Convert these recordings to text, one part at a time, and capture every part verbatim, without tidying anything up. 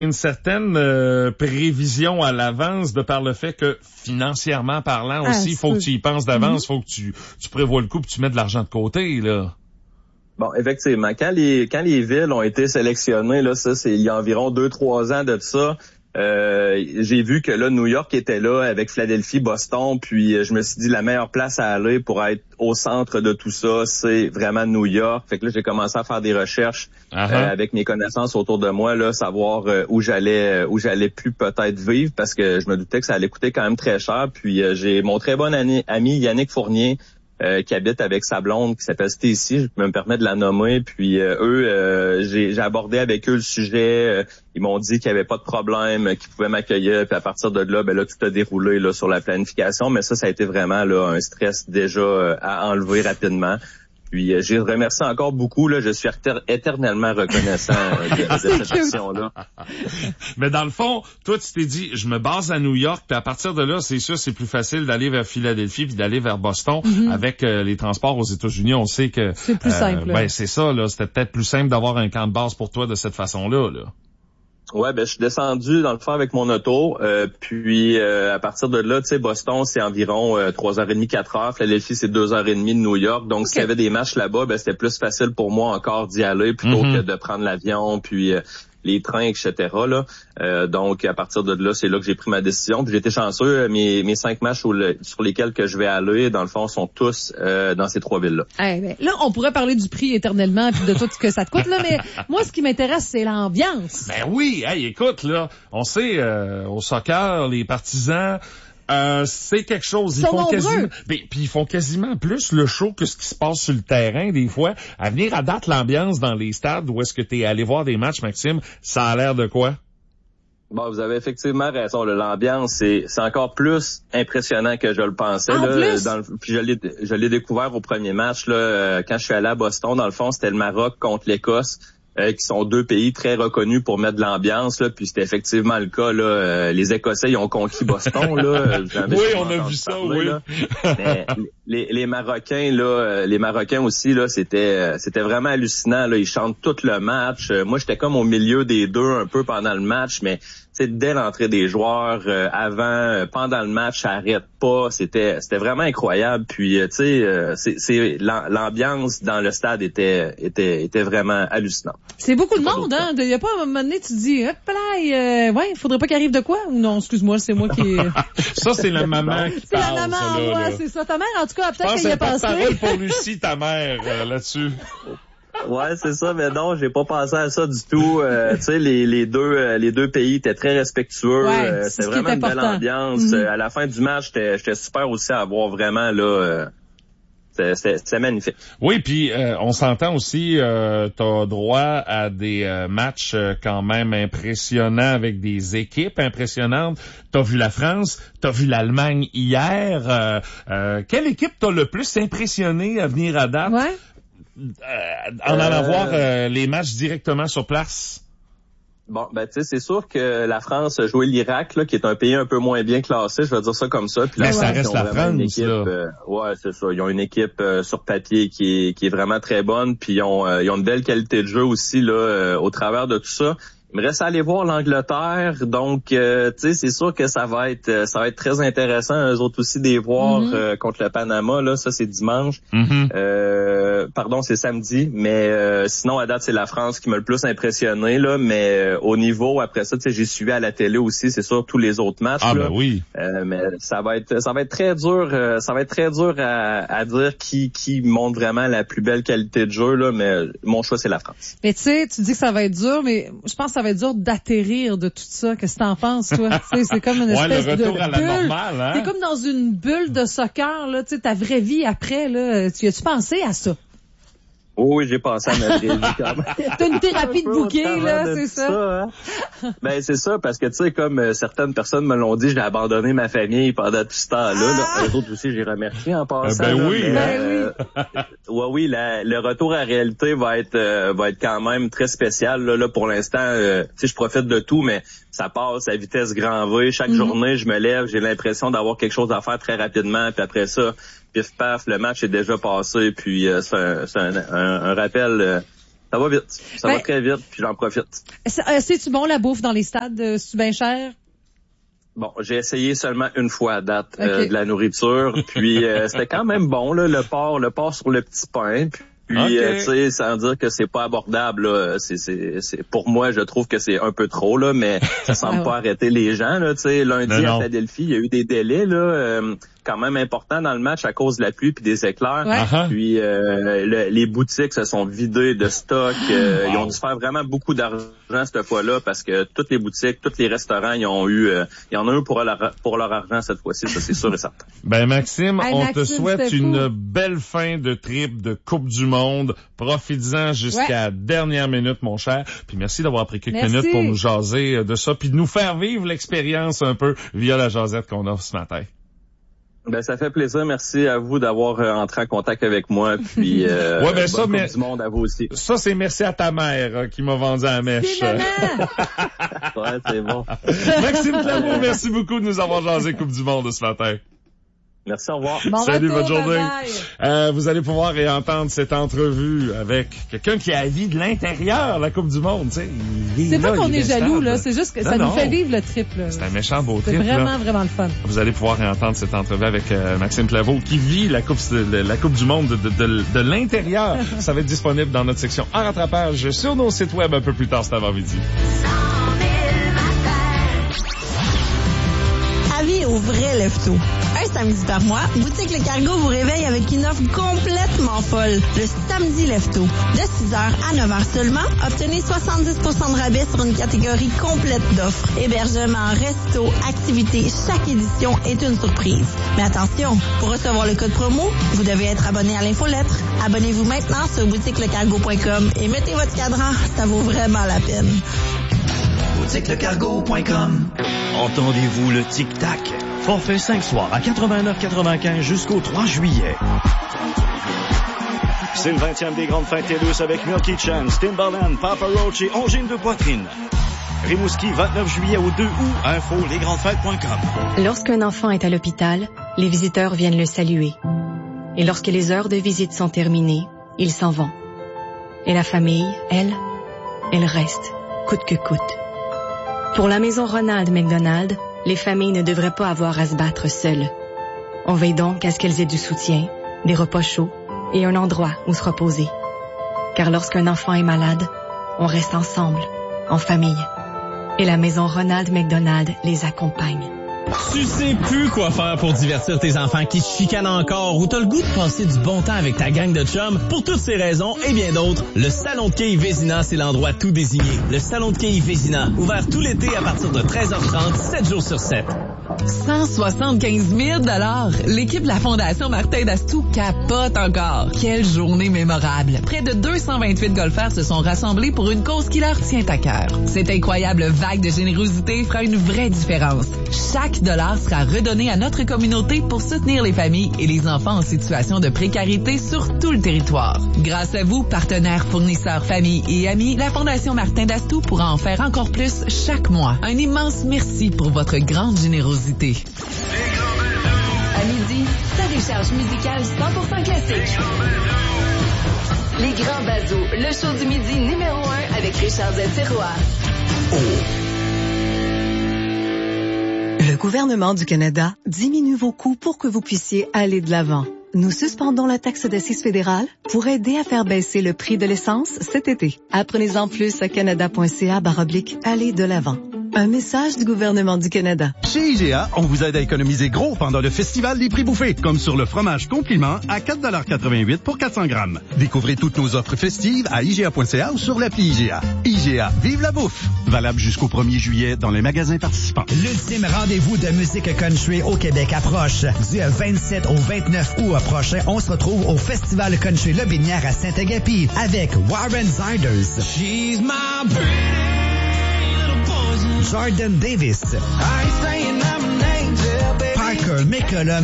une certaine euh, prévision à l'avance de par le fait que financièrement parlant aussi, il ah, faut que tu y penses d'avance, il mm-hmm. faut que tu, tu prévois le coup, puis tu mets de l'argent de côté, là. Bon, effectivement, quand les quand les villes ont été sélectionnées, là, ça, c'est il y a environ deux, trois ans de ça. Euh, j'ai vu que là, New York était là avec Philadelphie, Boston, puis je me suis dit la meilleure place à aller pour être au centre de tout ça, c'est vraiment New York. Fait que là, j'ai commencé à faire des recherches uh-huh. euh, avec mes connaissances autour de moi, là, savoir euh, où j'allais où j'allais plus peut-être vivre, parce que je me doutais que ça allait coûter quand même très cher. Puis euh, j'ai mon très bon ami, ami Yannick Fournier, Euh, qui habite avec sa blonde qui s'appelle Stacy, je peux me permettre de la nommer, puis euh, eux, euh, j'ai, j'ai abordé avec eux le sujet, euh, ils m'ont dit qu'il n'y avait pas de problème, qu'ils pouvaient m'accueillir, puis à partir de là, ben là, tout a déroulé là sur la planification, mais ça, ça a été vraiment là un stress déjà euh, à enlever rapidement. Puis euh, j'ai remercié encore beaucoup, là, je suis éternellement reconnaissant euh, de, de cette action-là. Mais dans le fond, toi, tu t'es dit, je me base à New York, puis à partir de là, c'est sûr, c'est plus facile d'aller vers Philadelphie puis d'aller vers Boston. Mm-hmm. Avec euh, les transports aux États-Unis, on sait que... C'est plus euh, simple. Ben, c'est ça, là. C'était peut-être plus simple d'avoir un camp de base pour toi de cette façon-là, là. Ouais, ben je suis descendu dans le fond avec mon auto, euh, puis euh, à partir de là, tu sais, Boston c'est environ euh, trois heures et demie, quatre heures. Philadelphie c'est deux heures et demie de New York. Donc okay. S'il y avait des matchs là-bas, ben c'était plus facile pour moi encore d'y aller plutôt mm-hmm. que de prendre l'avion, puis euh, les trains, et cetera. Là, euh, donc à partir de là, c'est là que j'ai pris ma décision. Puis j'ai été chanceux. Mes mes cinq matchs sur, le, sur lesquels que je vais aller, dans le fond, sont tous euh, dans ces trois villes-là. Eh ben, là, on pourrait parler du prix éternellement puis de tout ce que ça te coûte là, mais moi, ce qui m'intéresse, c'est l'ambiance. Ben oui, hey, écoute là, on sait euh, au soccer, les partisans. Euh, c'est quelque chose. Ils, ils font quasiment, ben, puis ils font quasiment plus le show que ce qui se passe sur le terrain des fois. À venir à date l'ambiance dans les stades où est-ce que t'es allé voir des matchs, Maxime, ça a l'air de quoi? Bon, vous avez effectivement raison. Là, l'ambiance, c'est, c'est encore plus impressionnant que je le pensais. En là, plus? dans le, puis je l'ai, je l'ai découvert au premier match. Là, quand je suis allé à Boston, dans le fond, c'était le Maroc contre l'Écosse. Euh, qui sont deux pays très reconnus pour mettre de l'ambiance, là, puis c'était effectivement le cas, là. Euh, les Écossais, ils ont conquis Boston, là. Oui, on a vu ça, parler, oui. Là. Mais les, les Marocains, là, les Marocains aussi, là, c'était, c'était vraiment hallucinant, là. Ils chantent tout le match. Euh, moi, j'étais comme au milieu des deux un peu pendant le match, mais tu sais, dès l'entrée des joueurs, euh, avant, euh, pendant le match, ça arrête pas. C'était, c'était vraiment incroyable. Puis, euh, tu sais, euh, c'est, c'est l'ambiance dans le stade était, était, était vraiment hallucinante. C'est beaucoup de monde, hein. Il y a pas un moment donné, tu te dis, hop là, euh, ouais, il faudrait pas qu'il arrive de quoi? Ou non, excuse-moi, c'est moi qui. Ça, c'est la maman qui c'est parle. C'est la maman, ça, là, ouais, là. c'est ça. Ta mère, en tout cas, peut-être qu'elle y a pensé. Je pense que c'est pour Lucie, ta mère, euh, là-dessus. Ouais, c'est ça, mais non, j'ai pas pensé à ça du tout. Euh, tu sais, les, les deux euh, les deux pays étaient très respectueux. Ouais, euh, c'est c'était vraiment une belle ambiance. Mm-hmm. Euh, à la fin du match, j'étais, j'étais super aussi à voir vraiment là. Euh, C'était, c'était, c'était magnifique. Oui, puis euh, on s'entend aussi, euh, t'as droit à des euh, matchs euh, quand même impressionnants avec des équipes impressionnantes. T'as vu la France, t'as vu l'Allemagne hier. Euh, euh, quelle équipe t'a le plus impressionné à venir à date? Ouais. Euh, en allant euh... voir euh, les matchs directement sur place? Bon, ben tu sais, c'est sûr que la France a joué l'Irak, là, qui est un pays un peu moins bien classé, je vais dire ça comme ça. Puis mais la ça France, reste la France, équipe, là. Euh, ouais, c'est ça. Ils ont une équipe euh, sur papier qui est qui est vraiment très bonne, puis ils ont euh, ils ont une belle qualité de jeu aussi là euh, au travers de tout ça. Il me reste à aller voir l'Angleterre, donc euh, tu sais, c'est sûr que ça va être ça va être très intéressant eux autres aussi des voir mm-hmm. euh, contre le Panama là, ça c'est dimanche. Mm-hmm. Euh, pardon, c'est samedi, mais euh, sinon à date c'est la France qui m'a le plus impressionné là, mais euh, au niveau après ça, tu sais, j'ai suivi à la télé aussi, c'est sûr tous les autres matchs ah, là. Ben oui. Euh, mais ça va être ça va être très dur, euh, ça va être très dur à, à dire qui qui montre vraiment la plus belle qualité de jeu là, mais mon choix c'est la France. Mais tu sais, tu dis que ça va être dur, mais je pense que ça va être dur d'atterrir de tout ça. Qu'est-ce que t'en penses, toi? T'sais, c'est comme une espèce ouais, le retour de à la bulle. normale, hein? T'es comme dans une bulle de soccer, là, tu sais, ta vraie vie après, là. Tu as-tu pensé à ça? Oh, oui, j'ai pensé à ma vraie vie quand même. T'as une thérapie de bouquet, là, c'est ça? ça hein? Ben, c'est ça, parce que, tu sais, comme euh, certaines personnes me l'ont dit, j'ai abandonné ma famille pendant tout ce temps-là. Ah! Là. Eux autres aussi, j'ai remercié en passant. Ben là, oui, mais, ben euh, oui. Ouais, oui, la, le retour à réalité va être euh, va être quand même très spécial. Là, là pour l'instant, euh, tu sais, je profite de tout, mais ça passe à vitesse grand V. Chaque mm-hmm. journée, je me lève, j'ai l'impression d'avoir quelque chose à faire très rapidement, puis après ça, pif paf, le match est déjà passé, puis euh, c'est, un, c'est un, un, un rappel euh, ça va vite. Ça ben, va très vite, puis j'en profite. C'est, euh, c'est-tu bon, la bouffe dans les stades? Euh, c'est-tu bien cher? Bon, j'ai essayé seulement une fois à date okay. euh, de la nourriture, puis euh, c'était quand même bon, là, le porc, le porc sur le petit pain, puis Puis, okay. euh, tu sais, sans dire que c'est pas abordable, là, c'est, c'est, c'est, pour moi, je trouve que c'est un peu trop, là, mais ça semble ah ouais. pas arrêter les gens, là, tu sais. Lundi, non, non. à Philadelphie, il y a eu des délais, là, euh, quand même importants dans le match à cause de la pluie puis des éclairs. Ouais. Uh-huh. Puis, euh, le, les boutiques se sont vidées de stock. Euh, wow. Ils ont dû faire vraiment beaucoup d'argent cette fois-là parce que toutes les boutiques, tous les restaurants, ils ont eu, euh, il y en a eu pour leur, pour leur argent cette fois-ci, ça, c'est sûr et certain. Ben, Maxime, hey, on Maxime, te souhaite une belle fin de trip de Coupe du Monde. Profites-en jusqu'à ouais. la dernière minute, mon cher. Puis merci d'avoir pris quelques merci. minutes pour nous jaser de ça, puis de nous faire vivre l'expérience un peu via la jasette qu'on a ce matin. Ben ça fait plaisir, merci à vous d'avoir euh, entré en contact avec moi, puis euh, ouais, ben ça, mais du monde à vous aussi. Ça c'est merci à ta mère euh, qui m'a vendu la mèche. Ouais, c'est bon. Maxime Claveau, merci beaucoup de nous avoir jasé Coupe du Monde ce matin. Merci, au revoir. Bon Salut, retour, bonne journée. bye bye. Euh, vous allez pouvoir réentendre cette entrevue avec quelqu'un qui a la vie de l'intérieur, la Coupe du Monde, tu sais. C'est pas qu'on est jaloux, là. C'est juste que non, ça non. nous fait vivre le trip, là. C'est un méchant beau trip, C'est vraiment, là. vraiment le fun. Vous allez pouvoir réentendre cette entrevue avec euh, Maxime Claveau qui vit la Coupe, de, la coupe du Monde de, de, de, de l'intérieur. Ça va être disponible dans notre section en rattrapage sur nos sites web un peu plus tard cet avant-midi. Avis au vrai lève-tôt. Un samedi par mois, Boutique Le Cargo vous réveille avec une offre complètement folle. Le samedi lève-tôt. De six heures à neuf heures seulement, obtenez soixante-dix pour cent de rabais sur une catégorie complète d'offres. Hébergement, resto, activités, chaque édition est une surprise. Mais attention, pour recevoir le code promo, vous devez être abonné à l'infolettre. Abonnez-vous maintenant sur boutique le cargo point com et mettez votre cadran, ça vaut vraiment la peine. boutique le cargo point com. Entendez-vous le tic-tac? Forfait cinq soirs à quatre-vingt-neuf quatre-vingt-quinze jusqu'au trois juillet. C'est le vingtième des grandes fêtes TELUS avec Milky Chance, Timbaland, Papa Roach et Angine de poitrine. Rimouski, vingt-neuf juillet au deux août. Info lesgrandesfêtes point com. Lorsqu'un enfant est à l'hôpital, les visiteurs viennent le saluer. Et lorsque les heures de visite sont terminées, ils s'en vont. Et la famille, elle, elle reste, coûte que coûte. Pour la maison Ronald McDonald, les familles ne devraient pas avoir à se battre seules. On veille donc à ce qu'elles aient du soutien, des repas chauds et un endroit où se reposer. Car lorsqu'un enfant est malade, on reste ensemble, en famille. Et la maison Ronald McDonald les accompagne. Tu sais plus quoi faire pour divertir tes enfants qui se chicanent encore ou t'as le goût de passer du bon temps avec ta gang de chums. Pour toutes ces raisons et bien d'autres, le Salon de quilles Vézina, c'est l'endroit tout désigné. Le Salon de quilles Vézina, ouvert tout l'été à partir de treize heures trente, sept jours sur sept. cent soixante-quinze mille dollars. L'équipe de la Fondation Martin d'Astou capote encore. Quelle journée mémorable. Près de deux cent vingt-huit golfeurs se sont rassemblés pour une cause qui leur tient à cœur. Cette incroyable vague de générosité fera une vraie différence. Chaque dollar sera redonné à notre communauté pour soutenir les familles et les enfants en situation de précarité sur tout le territoire. Grâce à vous, partenaires, fournisseurs, familles et amis, la Fondation Martin d'Astou pourra en faire encore plus chaque mois. Un immense merci pour votre grande générosité. À midi, sa décharge musicale cent pour cent classique. Les Grands Bazos, le show du midi numéro un avec Richard Z-Tiroir. Oh. Le gouvernement du Canada diminue vos coûts pour que vous puissiez aller de l'avant. Nous suspendons la taxe d'assises fédérale pour aider à faire baisser le prix de l'essence cet été. Apprenez-en plus à canada.ca barre oblique aller de l'avant. Un message du gouvernement du Canada. Chez I G A, on vous aide à économiser gros pendant le festival des prix bouffés, comme sur le fromage compliment à quatre dollars quatre-vingt-huit pour quatre cents grammes. Découvrez toutes nos offres festives à I G A point C A ou sur l'appli I G A. I G A, vive la bouffe! Valable jusqu'au premier juillet dans les magasins participants. L'ultime rendez-vous de musique country au Québec approche. Du vingt-sept au vingt-neuf août prochain, on se retrouve au Festival Country Lobinière à Saint-Agapi avec Warren Ziders. She's my Jordan Davis, Parker McCollum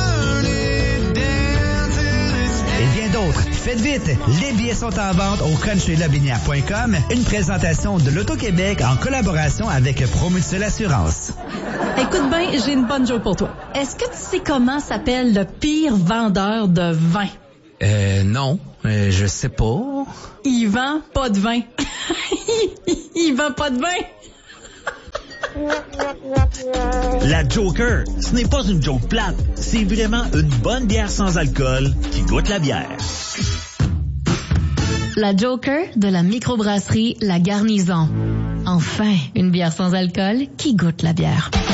et bien d'autres. Faites vite, les billets sont en vente au country lobinière point com, une présentation de l'Auto-Québec en collaboration avec Promutuelle Assurance. Écoute bien, j'ai une bonne joke pour toi. Est-ce que tu sais comment s'appelle le pire vendeur de vin? Euh, non, euh, je sais pas. Il vend pas de vin. Il vend pas de vin. La Joker, ce n'est pas une joke plate, c'est vraiment une bonne bière sans alcool qui goûte la bière. La Joker de la microbrasserie La Garnison. Enfin, une bière sans alcool qui goûte la bière.